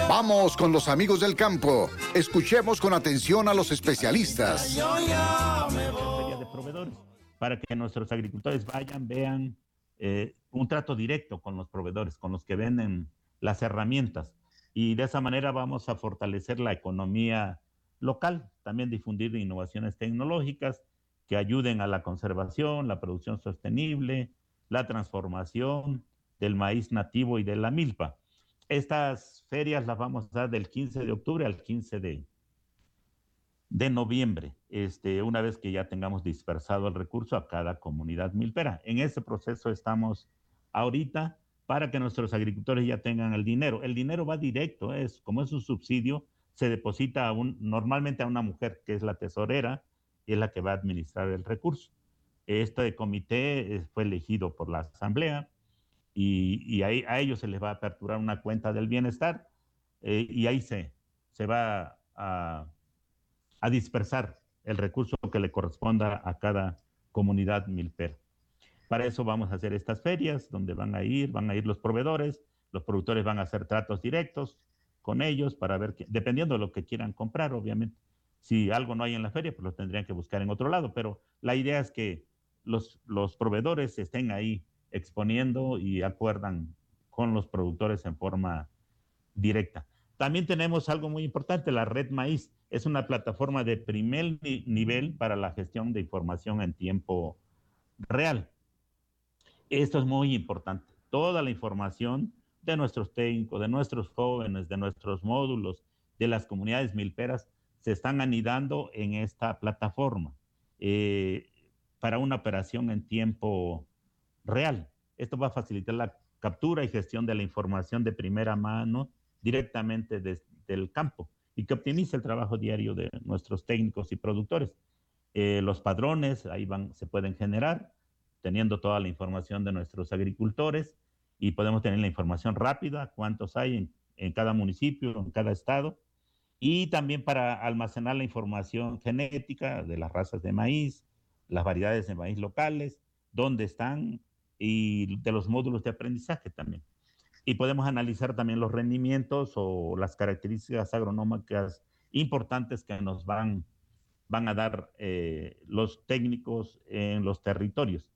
Vamos con los amigos del campo. Escuchemos con atención a los especialistas. Feria de proveedores, para que nuestros agricultores vayan, vean un trato directo con los proveedores, con los que venden las herramientas. Y de esa manera vamos a fortalecer la economía local, también difundir innovaciones tecnológicas que ayuden a la conservación, la producción sostenible, la transformación del maíz nativo y de la milpa. Estas ferias las vamos a dar del 15 de octubre al 15 de noviembre, una vez que ya tengamos dispersado el recurso a cada comunidad milpera. En ese proceso estamos ahorita para que nuestros agricultores ya tengan el dinero. El dinero va directo, como es un subsidio, se deposita normalmente a una mujer que es la tesorera y es la que va a administrar el recurso. Este comité fue elegido por la asamblea y a ellos se les va a aperturar una cuenta del bienestar y ahí se va a dispersar el recurso que le corresponda a cada comunidad milpera. Para eso vamos a hacer estas ferias donde van a ir los proveedores, los productores van a hacer tratos directos con ellos para ver, dependiendo de lo que quieran comprar, obviamente. Si algo no hay en la feria, pues lo tendrían que buscar en otro lado, pero la idea es que los proveedores estén ahí exponiendo y acuerdan con los productores en forma directa. También tenemos algo muy importante, la Red Maíz. Es una plataforma de primer nivel para la gestión de información en tiempo real. Esto es muy importante. Toda la información de nuestros técnicos, de nuestros jóvenes, de nuestros módulos, de las comunidades milperas, se están anidando en esta plataforma para una operación en tiempo real. Esto va a facilitar la captura y gestión de la información de primera mano directamente desde el campo y que optimice el trabajo diario de nuestros técnicos y productores. Los padrones ahí se pueden generar teniendo toda la información de nuestros agricultores y podemos tener la información rápida, cuántos hay en cada municipio, en cada estado, y también para almacenar la información genética de las razas de maíz, las variedades de maíz locales, dónde están y de los módulos de aprendizaje también. Y podemos analizar también los rendimientos o las características agronómicas importantes que nos van a dar los técnicos en los territorios.